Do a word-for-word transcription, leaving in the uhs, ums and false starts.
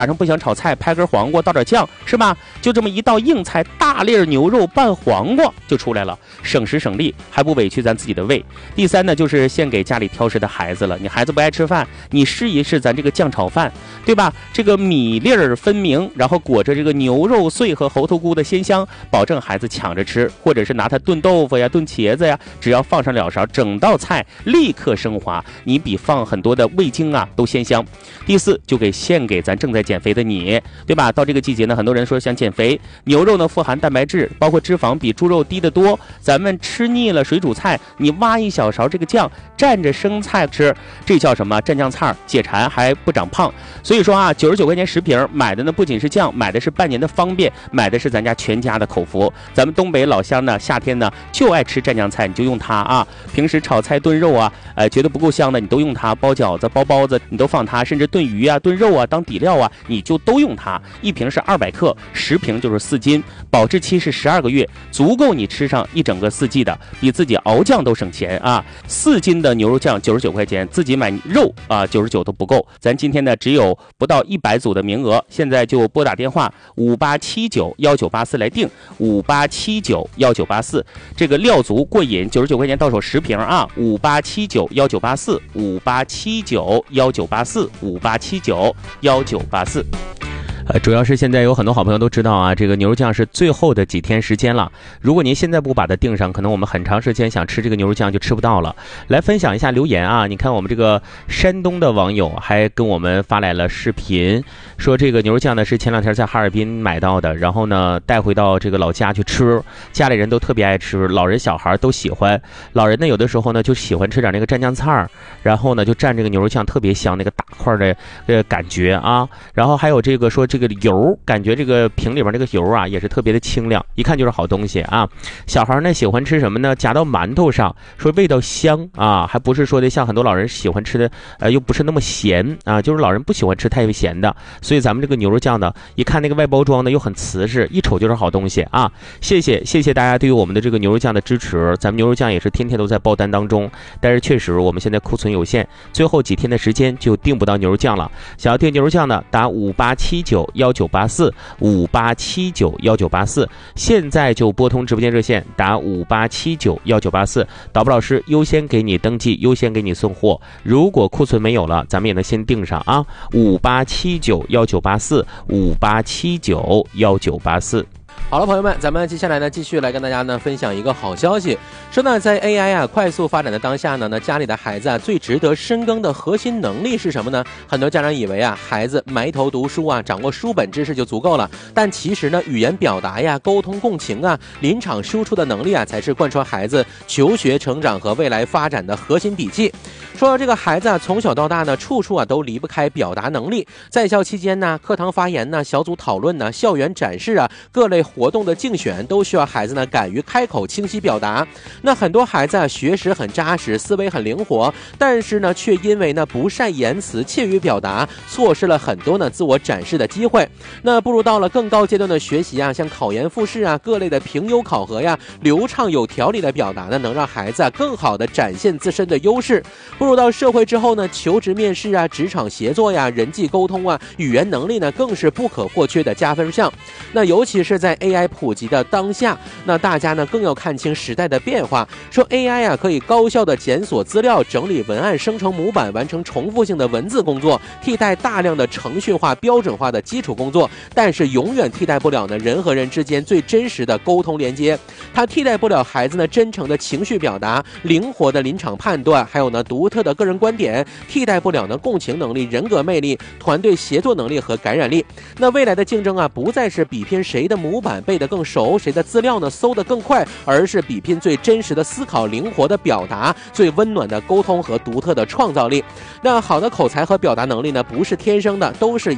晚上不想炒菜，拍根黄瓜，倒点酱，是吧？就这么一道硬菜，大粒牛肉拌黄瓜就出来了，省时省力，还不委屈咱自己的胃。第三呢，就是献给家里挑食的孩子了。你孩子不爱吃饭，你试一试咱这个酱炒饭，对吧？这个米粒儿分明，然后裹着这个牛肉碎和猴头菇的鲜香，保证孩子抢着吃。或者是拿它炖豆腐呀、炖茄子呀，只要放上两勺，整道菜立刻升华，你比放很多的味精啊都鲜香。第四，就给献给咱正在减肥的你，对吧？到这个季节呢，很多人说想减肥，牛肉呢富含蛋白质，包括脂肪比猪肉低得多。咱们吃腻了水煮菜，你挖一小勺这个酱，蘸着生菜吃，这叫什么？蘸酱菜解馋还不长胖。所以说啊，九十九块钱十瓶，买的呢不仅是酱，买的是半年的方便，买的是咱家全家的口福。咱们东北老乡呢，夏天呢就爱吃蘸酱菜，你就用它啊。平时炒菜炖肉啊，呃，觉得不够香的，你都用它；包饺子、包包子，你都放它；甚至炖鱼啊、炖肉啊当底料啊，你就都用它。一瓶是二百克，十瓶就是四斤，保质期是十二个月，足够你吃上一整个四季的，比自己熬酱都省钱啊！四斤的牛肉酱九十九块钱，自己买肉啊九十九都不够。咱今天呢只有不到一百组的名额，现在就拨打电话五八七九幺九八四来定，五八七九幺九八四，这个料足过瘾，九十九块钱到手十瓶啊！五八七九幺九八四，五八七九幺九八四，五八七九幺九八四。呃，主要是现在有很多好朋友都知道啊，这个牛肉酱是最后的几天时间了。如果您现在不把它订上，可能我们很长时间想吃这个牛肉酱就吃不到了。来分享一下留言啊，你看我们这个山东的网友还跟我们发来了视频，说这个牛肉酱呢是前两天在哈尔滨买到的，然后呢带回到这个老家去吃，家里人都特别爱吃，老人小孩都喜欢。老人呢有的时候呢就喜欢吃点那个蘸酱菜，然后呢就蘸这个牛肉酱特别香，那个大块的呃感觉啊。然后还有这个说这个油，感觉这个瓶里边这个油啊也是特别的清亮，一看就是好东西啊。小孩呢喜欢吃什么呢？夹到馒头上，说味道香啊，还不是说的像很多老人喜欢吃的，呃，又不是那么咸啊，就是老人不喜欢吃太咸的。所以咱们这个牛肉酱呢，一看那个外包装呢又很瓷实，一瞅就是好东西啊。谢谢谢谢大家对于我们的这个牛肉酱的支持，咱们牛肉酱也是天天都在爆单当中，但是确实我们现在库存有限，最后几天的时间就订不到牛肉酱了。想要订牛肉酱呢，打五八七九幺九八四，五八七九幺九八四，现在就拨通直播间热线，打五八七九幺九八四，导播老师优先给你登记，优先给你送货。如果库存没有了，咱们也能先订上啊，五八七九幺九八四，五八七九幺九八四。 好了，朋友们，咱们接下来呢，继续来跟大家呢分享一个好消息。说呢，在 A I 啊快速发展的当下呢，那家里的孩子啊最值得深耕的核心能力是什么呢？很多家长以为啊，孩子埋头读书啊，掌握书本知识就足够了。但其实呢，语言表达呀、沟通共情啊、临场输出的能力啊，才是贯穿孩子求学成长和未来发展的核心底气。说到这个孩子啊，从小到大呢，处处啊都离不开表达能力。在校期间呢，课堂发言呢、小组讨论呢、校园展示啊、各类活动的竞选，都需要孩子呢敢于开口、清晰表达。那很多孩子啊，学识很扎实，思维很灵活，但是呢，却因为呢不善言辞、怯于表达，错失了很多呢自我展示的机会。那步入到了更高阶段的学习啊，像考研复试啊、各类的评优考核呀，流畅有条理的表达呢，能让孩子啊更好的展现自身的优势。步入到社会之后呢，求职面试啊、职场协作呀、人际沟通啊、语言能力呢，更是不可或缺的加分项。那尤其是在 A I 普及的当下，那大家呢更要看清时代的变化。说 A I 啊可以高效的检索资料、整理文案、生成模板，完成重复性的文字工作，替代大量的程序化、标准化的基础工作，但是永远替代不了呢人和人之间最真实的沟通连接。它替代不了孩子呢真诚的情绪表达、灵活的临场判断，还有呢独特的个人观点，替代不了呢共情能力、人格魅力、团队协作能力和感染力。那未来的竞争啊，不再是比拼谁的模板背得更熟，谁的资料呢搜得更快，而是比拼最真实的思考、灵活的表达、最温暖的沟通和独特的创造力。那好的口才和表达能力呢，不是天生的，都是